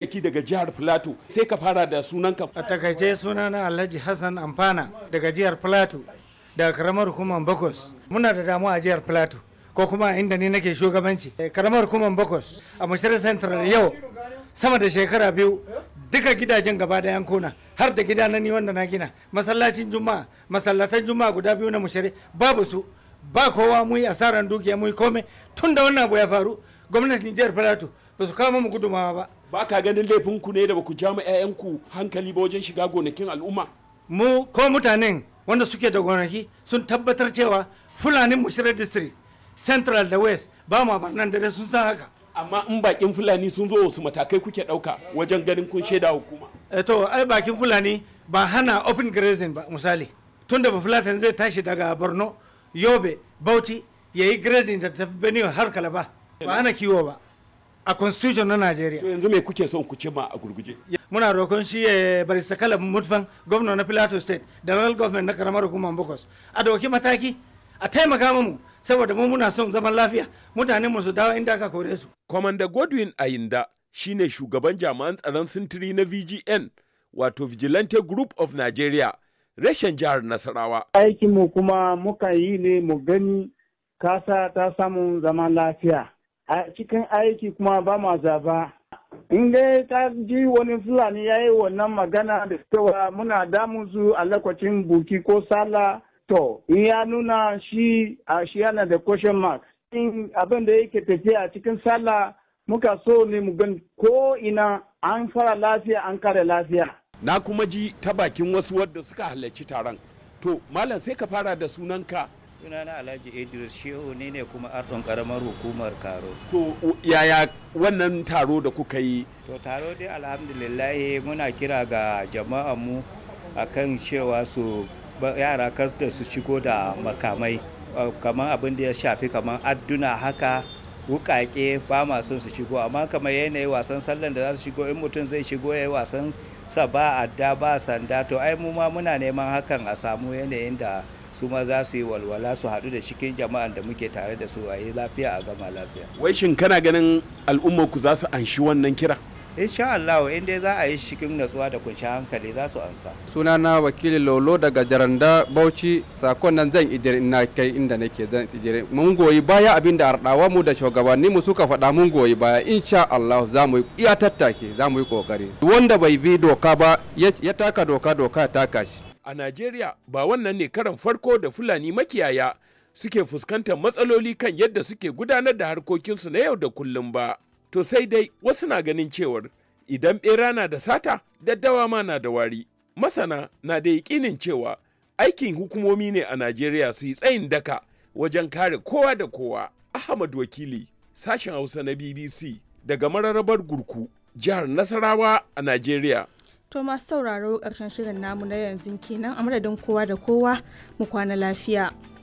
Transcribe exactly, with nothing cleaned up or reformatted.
aiki daga jihar Filato. Sai ka fara da sunanka. A takaice sunana Alhaji Hassan Amfana daga jihar Filato, daga karamar hukumar Bokos. Muna da damuwa a jihar Filato, ko kuma inda ni nake shugabanci. Karamar hukumar Bokos a Mushirar Central yau sama da shekara biyu duka gidajen gaba da yankuna, har da gida na ni wanda na gina, masallacin juma'a, masallatan juma'a guda biyu na Mushire babu su, ba kowa, mu yi asaran dukiya, mu yi komai. Tun da wannan abu ya faru, gwamnatin jihar Filato ba su kawo mu gudumawa ba. Ba ka ganin laifin ku ne da ba ku ja mu 'ya'yanku hankali ba wajen shiga gonakin al'umma? Mu ko mutanen wanda suke da gonaki sun tabbatar cewa Fulanin Mushire District, Central da West ba mu barnan da sun san haka. Amma in bakin Fulani sun zo wasu matakai kuke ɗauka wajen ganin kun shaida hukuma? E to ai bakin Fulani ba hana open grazing ba. Misali tun da Bafulatan zai tashi daga Borno, Yobe, Bauchi ya yi grazing da tafi Benue har Kalaba, ba hana kiwo ba a constitution na Najeriya. To yanzu me kuke son ku cima a gurguje? Muna roƙon shi ya bari sakala mutfan gwamna na Plateau State da local government na karamar hukumar Bokos a dauki mataki a taimaka mu, saboda mu muna son zaman lafiya, mutanen mu su dawo inda aka kore su. Commander Godwin Ayinda shine shugaban jami'an tsaron sintiri na V G N, wato Vigilante Group of Nigeria, reshen jihar Nasarawa. Aikin mu kuma muka yi ne mu gani kasa ta samu zaman lafiya. A cikin aiki kuma ba ma zaba. In dai ta ji wani Fulani ya yi wannan magana da cewa muna damun su a lokacin buki ko sallah, to in ya nuna shi a shi yana da question mark. In abin da yake tafiya a cikin sallah muka so ne mu gani ko ina an fara lafiya an kare lafiya. Na kuma ji ta bakin wasu wadda suka halarci taron. To malam sai ka fara da sunanka. Sunana Alhaji Idris Shehu ne ne kuma ardon karamar hukumar Karo. To yaya wannan taro da kuka yi? To taro dai alhamdulillah muna kira ga jama'a mu akan cewa su yara kar da su shigo da makamai, kamar abin da ya shafi kamar adduna haka, wukake ba ma son su shigo, amma kamar yanayi wasan sallan da za su shigo, in mutum zai shigo ya yi wasan sa ba adda ba sanda, to ai mu ma muna neman hakan a samu yanayin da su ma za su yi walwala su haɗu da cikin jama'an da muke tare da su a yi lafiya a gama lafiya. Wai shin kana ganin al'ummar ku za su anshi wannan kira? Insha Allah in dai za a yi cikin natsuwa da kunshi hankali za su ansa. Sunana wakili Lolo daga Jaranda Bauchi, sakon nan zan ijire ina kai inda nake zan ijire. Mun goyi baya abin da ardawa mu da shugabanni mu suka faɗa, mun goyi baya, insha Allah za mu iya tattake, za mu yi kokari. Wanda bai bi doka ba ya taka doka, doka ya taka shi. A Najeriya ba wannan ne karan farko da Fulani makiyaya suke fuskantar matsaloli kan yadda suke gudanar da harkokinsu na yau da kullum ba. To sai dai wasu na ganin cewar idan ɓera na da sata, daddawa ma na da wari. Masana na da yaƙinin cewa aikin hukumomi ne a Najeriya su yi tsayin daka wajen kare kowa da kowa. Ahmad Wakili, sashen Hausa na B B C daga mararrabar Gurku, jihar Nasarawa a Najeriya. To masu sauraro ƙarshen shirin namu na yanzu kenan, a madadin kowa da kowa mu kwana lafiya.